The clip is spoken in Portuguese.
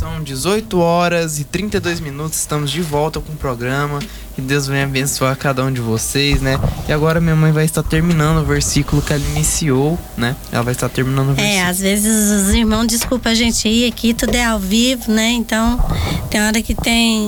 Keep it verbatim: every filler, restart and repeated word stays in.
São dezoito horas e trinta e dois minutos, estamos de volta com o programa. Que Deus venha abençoar cada um de vocês, né? E agora minha mãe vai estar terminando o versículo que ela iniciou, né? Ela vai estar terminando o versículo. É, às vezes os irmãos, desculpa a gente ir aqui, tudo é ao vivo, né? Então, tem hora que tem